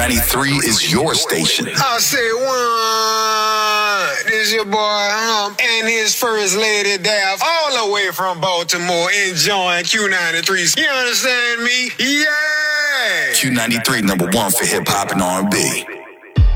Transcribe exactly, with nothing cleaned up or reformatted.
ninety-three is your station. I say one. This your boy Hump and his first lady Dav, all the way from Baltimore, enjoying Q ninety-three. You understand me? Yeah. Q ninety-three, number one for hip hop and R and B.